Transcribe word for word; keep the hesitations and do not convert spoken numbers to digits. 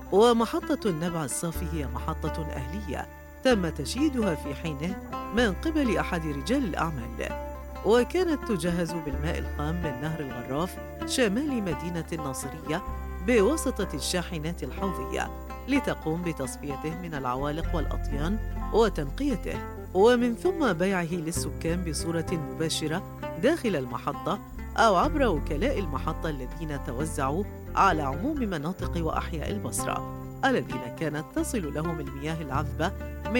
ومحطة النبع الصافي هي محطة أهلية تم تشييدها في حينه من قبل أحد رجال الأعمال، وكانت تجهز بالماء الخام من نهر الغراف شمال مدينة الناصرية بواسطة الشاحنات الحوضية لتقوم بتصفيته من العوالق والأطيان وتنقيته، ومن ثم بيعه للسكان بصورة مباشرة داخل المحطة أو عبر وكلاء المحطة الذين توزعوا على عموم مناطق وأحياء البصرة، الذين كانت تصل لهم المياه العذبة من